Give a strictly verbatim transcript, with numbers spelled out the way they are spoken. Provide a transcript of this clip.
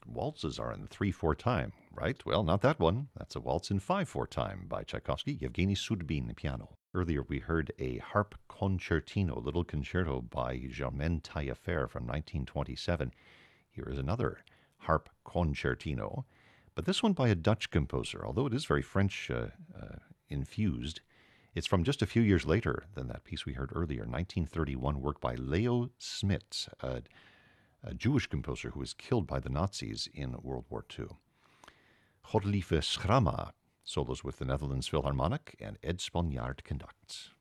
waltzes are in three four time, right? Well, not that one. That's a waltz in five four time by Tchaikovsky, Yevgeny Sudbin, piano. Earlier, we heard a harp concertino, little concerto by Germaine Taillefer from nineteen twenty-seven. Here is another harp concertino, but this one by a Dutch composer, although it is very French uh, uh, infused. It's from just a few years later than that piece we heard earlier, nineteen thirty-one, work by Leo Smits, a, a Jewish composer who was killed by the Nazis in World War Two. Godlieve Schramma solos with the Netherlands Philharmonic, and Ed Sponjaard conducts.